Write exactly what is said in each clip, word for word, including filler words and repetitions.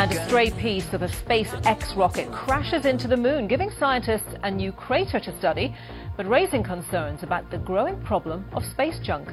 And a stray piece of a SpaceX rocket crashes into the moon, giving scientists a new crater to study, but raising concerns about the growing problem of space junk.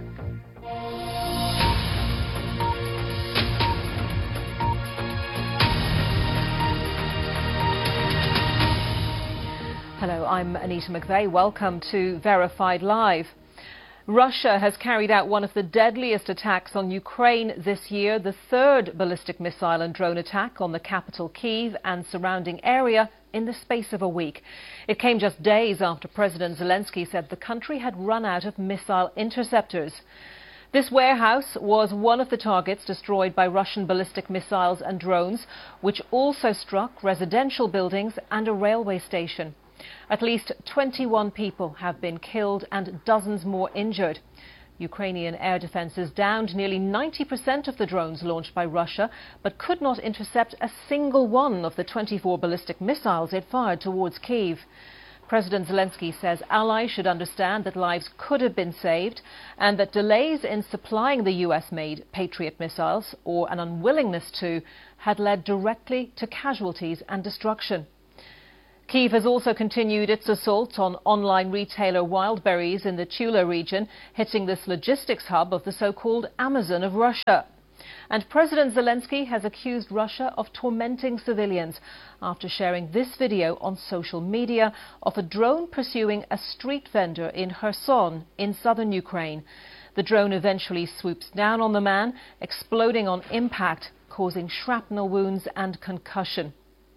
Hello, I'm Anita McVeigh. Welcome to Verified Live. Russia has carried out one of the deadliest attacks on Ukraine this year, the third ballistic missile and drone attack on the capital Kyiv and surrounding area in the space of a week. It came just days after President Zelensky said the country had run out of missile interceptors. This warehouse was one of the targets destroyed by Russian ballistic missiles and drones, which also struck residential buildings and a railway station. At least twenty-one people have been killed and dozens more injured. Ukrainian air defences downed nearly ninety percent of the drones launched by Russia, but could not intercept a single one of the twenty-four ballistic missiles it fired towards Kyiv. President Zelensky says allies should understand that lives could have been saved and that delays in supplying the U S-made Patriot missiles, or an unwillingness to, had led directly to casualties and destruction. Kyiv has also continued its assault on online retailer Wildberries in the Tula region, hitting this logistics hub of the so-called Amazon of Russia. And President Zelensky has accused Russia of tormenting civilians after sharing this video on social media of a drone pursuing a street vendor in Kherson in southern Ukraine. The drone eventually swoops down on the man, exploding on impact, causing shrapnel wounds and concussion.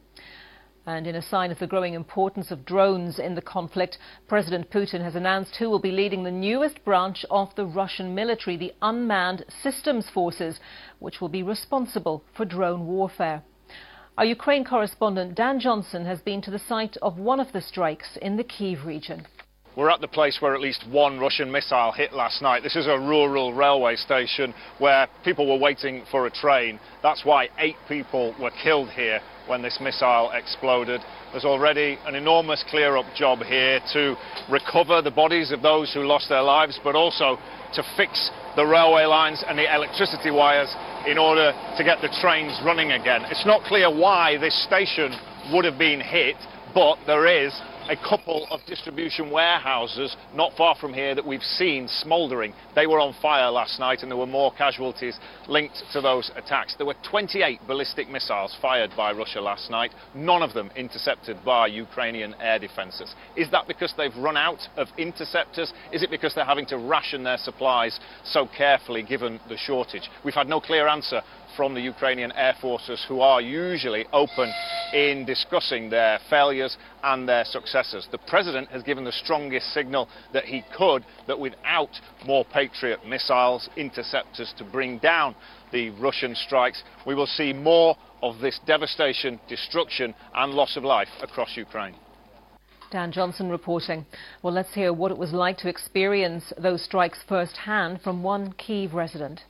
And in a sign of the growing importance of drones in the conflict, President Putin has announced who will be leading the newest branch of the Russian military, the Unmanned Systems Forces, which will be responsible for drone warfare. Our Ukraine correspondent Dan Johnson has been to the site of one of the strikes in the Kyiv region. We're at the place where at least one Russian missile hit last night. This is a rural railway station where people were waiting for a train. That's why eight people were killed here when this missile exploded. There's already an enormous clear-up job here to recover the bodies of those who lost their lives, but also to fix the railway lines and the electricity wires in order to get the trains running again. It's not clear why this station would have been hit, but there is a couple of distribution warehouses not far from here that we've seen smouldering. They were on fire last night and there were more casualties linked to those attacks. There were twenty-eight ballistic missiles fired by Russia last night, none of them intercepted by Ukrainian air defences. Is that because they've run out of interceptors? Is it because they're having to ration their supplies so carefully given the shortage? We've had no clear answer from the Ukrainian air forces, who are usually open in discussing their failures and their successes. The president has given the strongest signal that he could, that without more Patriot missiles, interceptors to bring down the Russian strikes, we will see more of this devastation, destruction and loss of life across Ukraine. Dan Johnson reporting. Well, let's hear what it was like to experience those strikes firsthand from one Kyiv resident.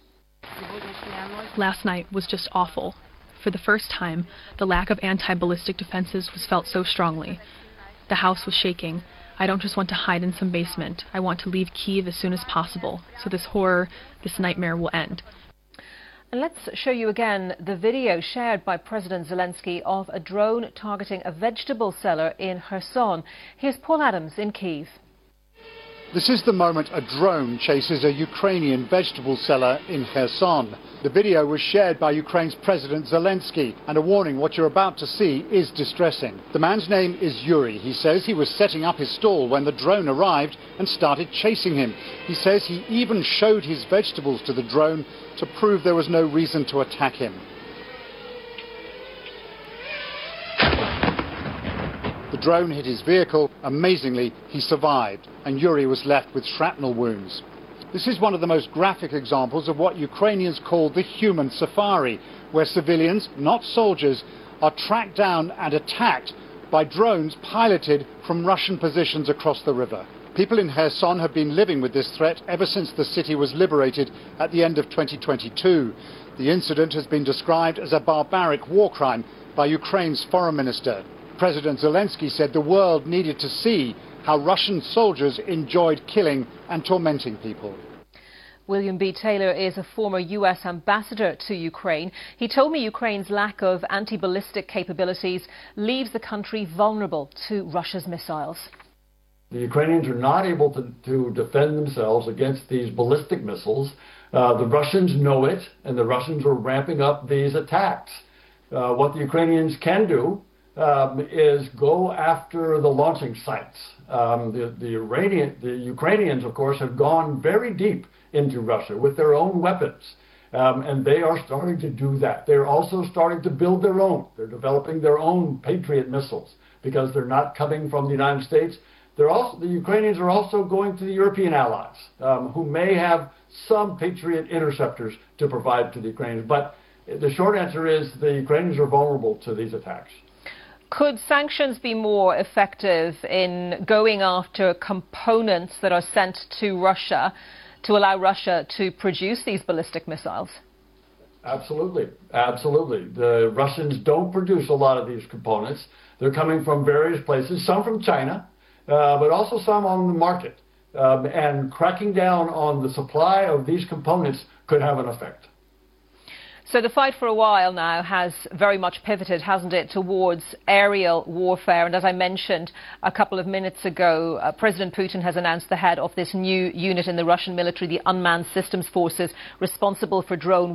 Last night was just awful. For the first time, the lack of anti-ballistic defenses was felt so strongly. The house was shaking. I don't just want to hide in some basement. I want to leave Kyiv as soon as possible, so this horror, this nightmare will end. And let's show you again the video shared by President Zelensky of a drone targeting a vegetable seller in Kherson. Here's Paul Adams in Kyiv. This is the moment a drone chases a Ukrainian vegetable seller in Kherson. The video was shared by Ukraine's President Zelensky, and a warning, what you're about to see is distressing. The man's name is Yuri. He says he was setting up his stall when the drone arrived and started chasing him. He says he even showed his vegetables to the drone to prove there was no reason to attack him. The drone hit his vehicle. Amazingly, he survived, and Yuri was left with shrapnel wounds. This is one of the most graphic examples of what Ukrainians call the human safari, where civilians, not soldiers, are tracked down and attacked by drones piloted from Russian positions across the river. People in Kherson have been living with this threat ever since the city was liberated at the end of twenty twenty-two. The incident has been described as a barbaric war crime by Ukraine's foreign minister. President Zelensky said the world needed to see how Russian soldiers enjoyed killing and tormenting people. William B. Taylor is a former U S ambassador to Ukraine. He told me Ukraine's lack of anti-ballistic capabilities leaves the country vulnerable to Russia's missiles. The Ukrainians are not able to, to defend themselves against these ballistic missiles. Uh, the Russians know it, and the Russians are ramping up these attacks. Uh, what the Ukrainians can do um, is go after the launching sites. Um, the, the, Iranian, the Ukrainians, of course, have gone very deep into Russia with their own weapons, um, and they are starting to do that. They're also starting to build their own. They're developing their own Patriot missiles because they're not coming from the United States. They're also, the Ukrainians are also going to the European allies, um, who may have some Patriot interceptors to provide to the Ukrainians. But the short answer is the Ukrainians are vulnerable to these attacks. Could sanctions be more effective in going after components that are sent to Russia to allow Russia to produce these ballistic missiles? Absolutely. Absolutely. The Russians don't produce a lot of these components. They're coming from various places, some from China, uh, but also some on the market. Um, and cracking down on the supply of these components could have an effect. So the fight for a while now has very much pivoted, hasn't it, towards aerial warfare. And as I mentioned a couple of minutes ago, uh, President Putin has announced the head of this new unit in the Russian military, the Unmanned Systems Forces, responsible for drone